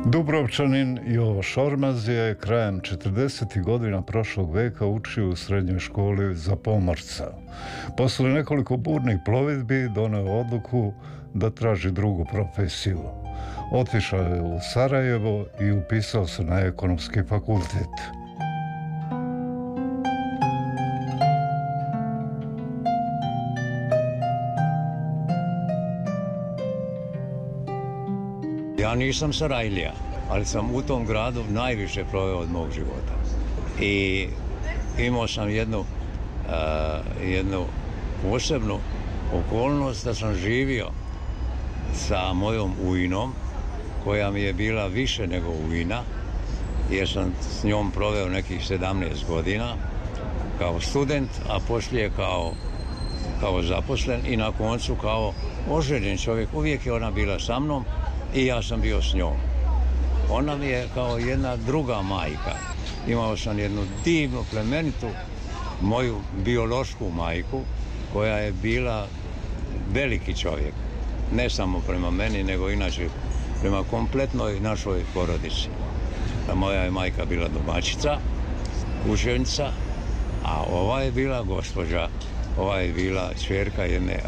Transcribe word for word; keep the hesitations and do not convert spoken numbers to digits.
Dubrovčanin Jovo Šormaz je krajem četrdesetih godina prošlog veka učio u srednjoj školi za pomorca. Posle nekoliko burnih plovidbi doneo odluku da traži drugu profesiju. Otišao je u Sarajevo i upisao se na ekonomski fakultet. Ja nisam Sarajlija, ali sam u tom gradu najviše proveo od mog života. I imao sam jednu, uh, jednu posebnu okolnost da sam živio sa mojom ujinom, koja mi je bila više nego ujina, jer sam s njom proveo nekih sedamnaest godina kao student, a poslije kao, kao zaposlen i na koncu kao oženjen čovjek. Uvijek je ona bila sa mnom i ja sam bio s njom. Ona mi je kao jedna druga majka. Imao sam jednu divnu, plemenitu, moju biološku majku, koja je bila veliki čovjek. Ne samo prema meni, nego inače prema kompletnoj našoj porodici. Moja je majka bila domaćica, kućenica, a ova je bila gospođa, ova je bila ćerka jedne